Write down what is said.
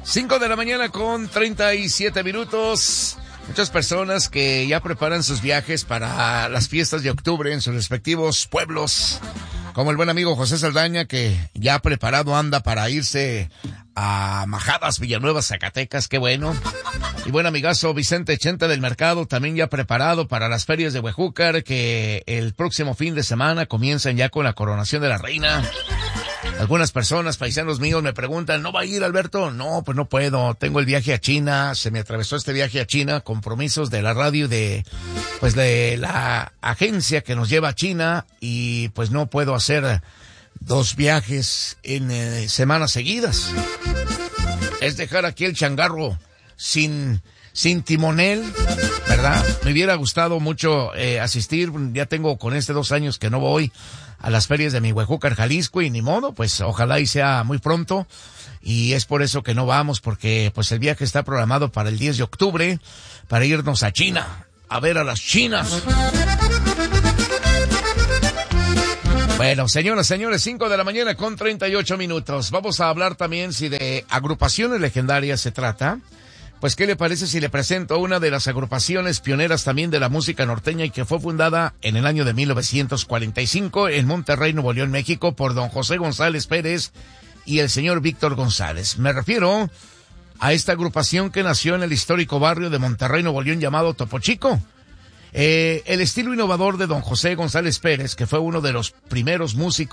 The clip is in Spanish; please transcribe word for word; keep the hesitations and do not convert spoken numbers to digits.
cinco de la mañana con treinta y siete minutos. Muchas personas que ya preparan sus viajes para las fiestas de octubre en sus respectivos pueblos. Como el buen amigo José Saldaña, que ya preparado anda para irse a Majadas, Villanueva, Zacatecas. Qué bueno. Y buen amigazo Vicente Chente del Mercado, también ya preparado para las ferias de Huejúcar, que el próximo fin de semana comienzan ya con la coronación de la reina. Algunas personas, paisanos míos, me preguntan, ¿no va a ir, Alberto? No, pues no puedo. Tengo el viaje a China. Se me atravesó este viaje a China. Compromisos de la radio de, pues de la agencia que nos lleva a China. Y pues no puedo hacer dos viajes en eh, semanas seguidas. Es dejar aquí el changarro sin, sin timonel, ¿verdad? Me hubiera gustado mucho eh, asistir. Ya tengo con este dos años que no voy a las ferias de mi Huejúcar, Jalisco, y ni modo, pues ojalá y sea muy pronto, y es por eso que no vamos, porque pues el viaje está programado para el diez de octubre, para irnos a China, a ver a las chinas. Bueno, señoras, señores, cinco de la mañana con treinta y ocho minutos. Vamos a hablar también si de agrupaciones legendarias se trata. Pues, ¿qué le parece si le presento una de las agrupaciones pioneras también de la música norteña y que fue fundada en el año de mil novecientos cuarenta y cinco en Monterrey, Nuevo León, México, por don José González Pérez y el señor Víctor González? Me refiero a esta agrupación que nació en el histórico barrio de Monterrey, Nuevo León, llamado Topo Chico. Eh, el estilo innovador de don José González Pérez, que fue uno de los primeros músicos